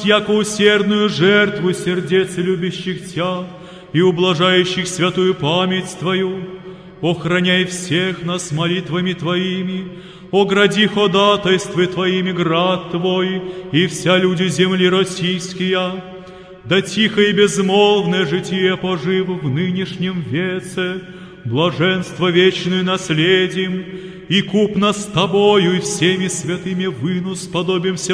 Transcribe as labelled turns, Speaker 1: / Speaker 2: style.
Speaker 1: нас, яко усердную жертву сердец любящих Тя и ублажающих святую память Твою. Охраняй всех нас молитвами Твоими, огради ходатайствы Твоими град Твой и вся люди земли российские. Да тихо и безмолвное житие пожив в нынешнем веце, блаженство вечное наследим, и куп нас с Тобою и всеми святыми выну сподобимся